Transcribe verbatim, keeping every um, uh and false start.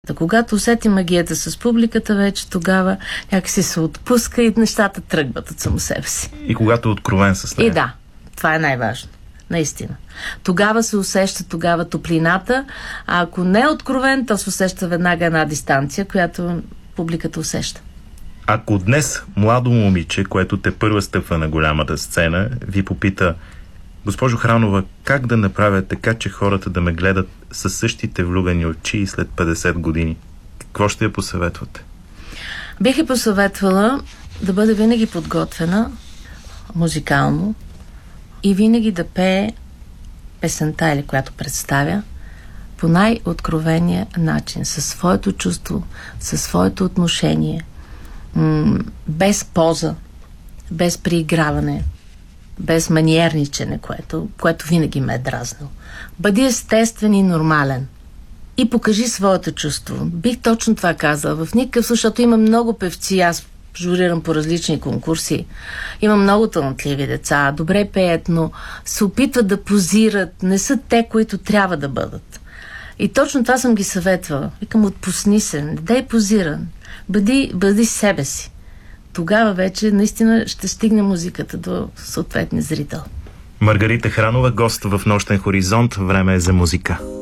Когато усети магията с публиката, вече тогава някакси се отпуска и нещата тръгват от само себе си. И когато е откровен с нея. И да, това е най-важно. Наистина. Тогава се усеща тогава топлината, а ако не е откровен, то се усеща веднага една дистанция, която публиката усеща. Ако днес младо момиче, което те първа стъпва на голямата сцена, ви попита: госпожо Хранова, как да направя така, че хората да ме гледат със същите влюбени очи и след петдесет години? Какво ще я посъветвате? Бих я посъветвала да бъде винаги подготвена музикално и винаги да пее песента, или която представя, по най-откровения начин, със своето чувство, със своето отношение, м- без поза, без прииграване, без маниерничене, което, което винаги ме е дразнило. Бъди естествен и нормален. И покажи своето чувство. Бих точно това казала. В никакъв случай, защото има много певци, аз журирам по различни конкурси, има много талантливи деца, добре пеят, но се опитват да позират, не са те, които трябва да бъдат. И точно това съм ги съветвала. Викам, отпусни се, не дай позиран. Бъди, бъди себе си. Тогава вече наистина ще стигне музиката до съответния зрител. Маргарита Хранова, гост в Нощен хоризонт. Време е за музика.